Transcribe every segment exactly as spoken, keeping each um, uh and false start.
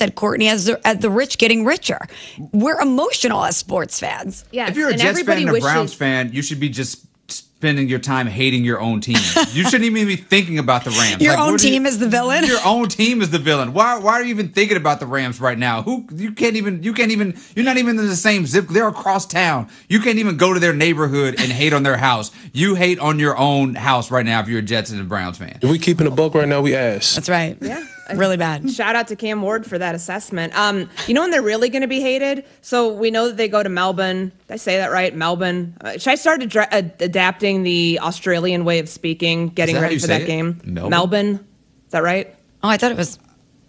said, Courtney, as the, as the rich getting richer. We're emotional as sports fans. Yes, if you're a and Jets fan and a wishes- Browns fan, you should be just spending your time hating your own team. You shouldn't even be thinking about the Rams. Your like, own what do team you, is the villain? Your own team is the villain. Why why are you even thinking about the Rams right now? Who you can't even you can't even you're not even in the same zip. They're across town. You can't even go to their neighborhood and hate on their house. You hate on your own house right now if you're a Jets and a Browns fan. If we keeping a buck right now, we ass. That's right. Yeah. Really bad. Shout out to Cam Ward for that assessment. Um, you know when they're really going to be hated? So we know that they go to Melbourne. Did I say that right? Melbourne. Uh, should I start adra- ad- adapting the Australian way of speaking, getting that ready how you for say that it? game? Melbourne? Melbourne. Is that right? Oh, I thought it was.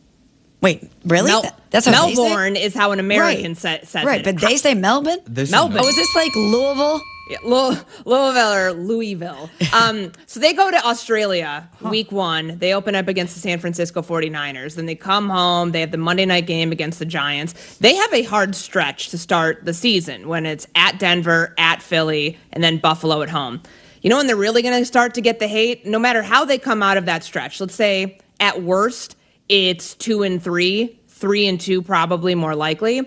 Wait, really? Mel- That- That's how they say it? Melbourne is how an American Right. sa- says Right, it. but they say Melbourne? This is Melbourne. Oh, is this like Louisville? Yeah, Lou- Louisville or Louisville. Um, so they go to Australia week one. They open up against the San Francisco forty-niners. Then they come home. They have the Monday night game against the Giants. They have a hard stretch to start the season when it's at Denver, at Philly, and then Buffalo at home. You know when they're really going to start to get the hate? No matter how they come out of that stretch. Let's say at worst it's two and three, three and two probably more likely.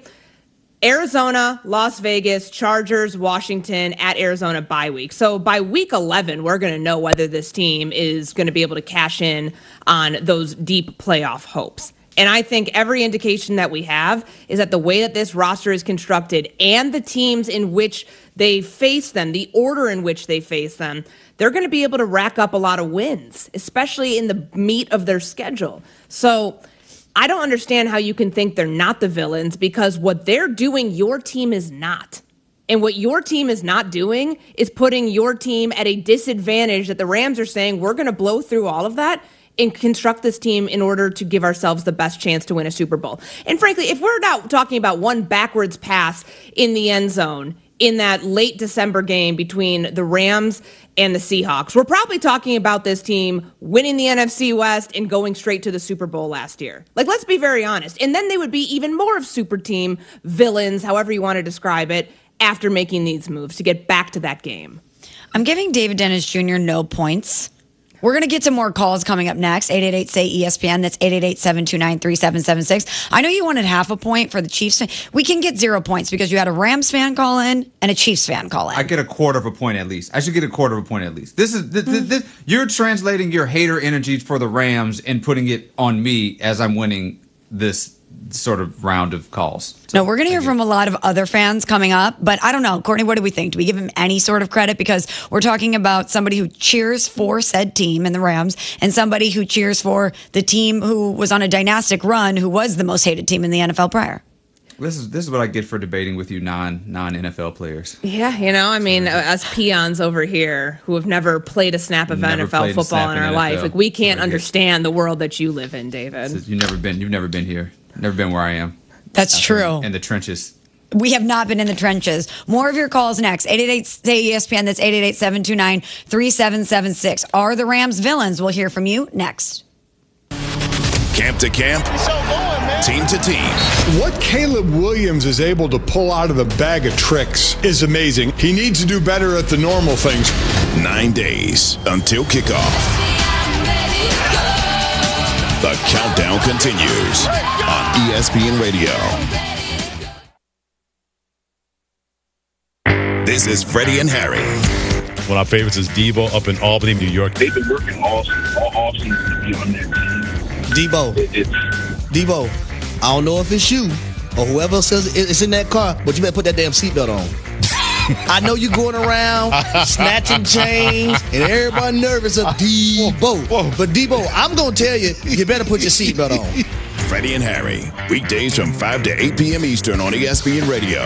Arizona, Las Vegas, Chargers, Washington, at Arizona bye week. So by week eleven, we're going to know whether this team is going to be able to cash in on those deep playoff hopes. And I think every indication that we have is that the way that this roster is constructed and the teams in which they face them, the order in which they face them, they're going to be able to rack up a lot of wins, especially in the meat of their schedule. So I don't understand how you can think they're not the villains, because what they're doing, your team is not. And what your team is not doing is putting your team at a disadvantage that the Rams are saying, we're going to blow through all of that and construct this team in order to give ourselves the best chance to win a Super Bowl. And frankly, if we're not talking about one backwards pass in the end zone in that late December game between the Rams and the Seahawks, we're probably talking about this team winning the N F C West and going straight to the Super Bowl last year. Like, let's be very honest. And then they would be even more of super team villains, however you want to describe it, after making these moves to get back to that game. I'm giving David Dennis Junior no points. We're going to get to more calls coming up next. eight eight eight, S A Y, E S P N. That's eight eight eight, seven two nine, three seven seven six. I know you wanted half a point for the Chiefs. We can get zero points because you had a Rams fan call in and a Chiefs fan call in. I get a quarter of a point at least. I should get a quarter of a point at least. This is this, this, this, you're translating your hater energy for the Rams and putting it on me as I'm winning this sort of round of calls. So, no, we're going to hear from a lot of other fans coming up, but I don't know. Courtney, what do we think? Do we give him any sort of credit? Because we're talking about somebody who cheers for said team in the Rams and somebody who cheers for the team who was on a dynastic run, who was the most hated team in the N F L prior. This is this is what I get for debating with you non non N F L players. Yeah, you know, I mean, us peons over here who have never played a snap of Never N F L played a football snap in our in life, N F L. like we can't Never understand the world that you live in, David. Says You've never been. You've never been here. Never been where I am. That's true. In the trenches. We have not been in the trenches. More of your calls next. eight eight eight, S A Y, E S P N. That's eight eight eight, seven two nine, three seven seven six. Are the Rams villains? We'll hear from you next. Camp to camp, team to team. What Caleb Williams is able to pull out of the bag of tricks is amazing. He needs to do better at the normal things. Nine days until kickoff. The countdown continues on E S P N Radio. This is Freddie and Harry. One of our favorites is Debo up in Albany, New York. They've been working all, all offseason to be on that team. Debo, It, it's Debo, I don't know if it's you or whoever says it's in that car, but you better put that damn seatbelt on. I know you going around snatching chains and everybody nervous of Debo. But Debo, I'm going to tell you, you better put your seatbelt on. Freddie and Harry, weekdays from five to eight p.m. Eastern on E S P N Radio.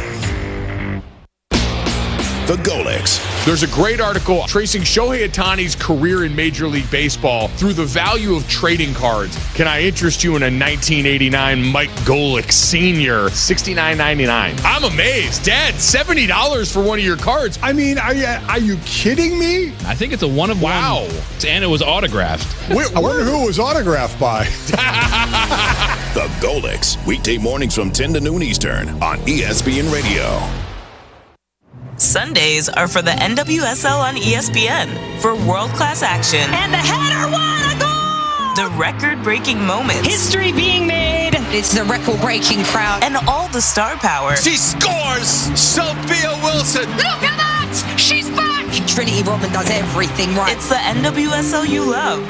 The Golix. There's a great article tracing Shohei Ohtani's career in Major League Baseball through the value of trading cards. Can I interest you in a nineteen eighty-nine Mike Golick Senior sixty-nine ninety-nine? I'm amazed. Dad, seventy dollars for one of your cards. I mean, are you, are you kidding me? I think it's a one of Wow. one. And it was autographed. Where, I wonder who it was autographed by. The Golix, weekday mornings from ten to noon Eastern on E S P N Radio. Sundays are for the N W S L on E S P N for world-class action And the header, what a goal! the record-breaking moments, History being made. It's the record-breaking crowd. and all the star power. She scores! Sophia Wilson! Look at that! She's back! Trinity Rodman does everything right. It's the N W S L you love.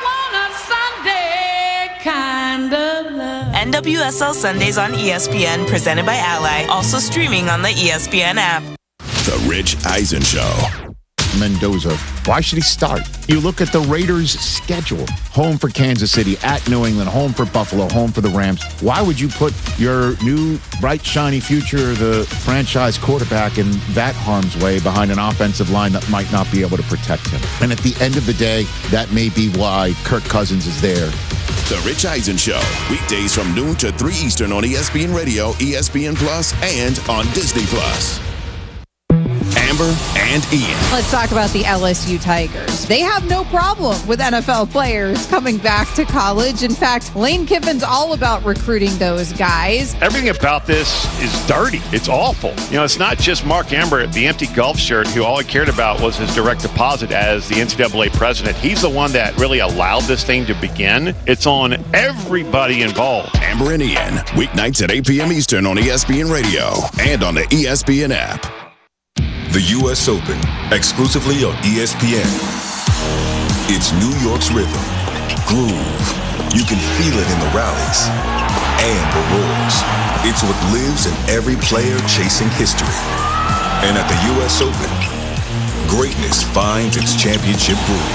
I want a Sunday kind of love. N W S L Sundays on E S P N, presented by Ally. Also streaming on the E S P N app. The Rich Eisen Show. Mendoza. Why should he start? You look at the Raiders' schedule. Home for Kansas City, at New England, home for Buffalo, home for the Rams. Why would you put your new bright, shiny future, the franchise quarterback, in that harm's way behind an offensive line that might not be able to protect him? And at the end of the day, that may be why Kirk Cousins is there. The Rich Eisen Show. Weekdays from noon to three Eastern on E S P N Radio, E S P N Plus, and on Disney Plus. Amber and Ian. Let's talk about the L S U Tigers. They have no problem with N F L players coming back to college. In fact, Lane Kiffin's all about recruiting those guys. Everything about this is dirty. It's awful. You know, it's not just Mark Amber, the empty golf shirt, who all he cared about was his direct deposit as the N C double A president. He's the one that really allowed this thing to begin. It's on everybody involved. Amber and Ian. Weeknights at eight p.m. Eastern on E S P N Radio and on the E S P N app. The U S Open, exclusively on E S P N. It's New York's rhythm, groove. You can feel it in the rallies and the roars. It's what lives in every player chasing history. And at the U S Open, greatness finds its championship groove.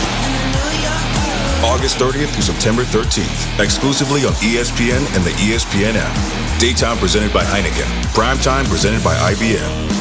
August thirtieth through September thirteenth, exclusively on E S P N and the E S P N app. Daytime presented by Heineken. Primetime presented by I B M.